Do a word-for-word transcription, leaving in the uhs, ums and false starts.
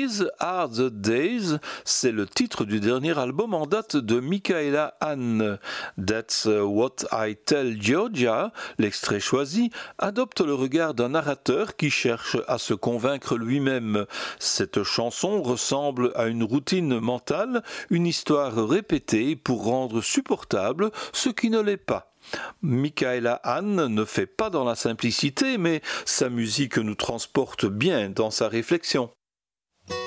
These Are the Days, c'est le titre du dernier album en date de Michaela Anne. That's What I Tell Georgia, l'extrait choisi, adopte le regard d'un narrateur qui cherche à se convaincre lui-même. Cette chanson ressemble à une routine mentale, une histoire répétée pour rendre supportable ce qui ne l'est pas. Michaela Anne ne fait pas dans la simplicité, mais sa musique nous transporte bien dans sa réflexion.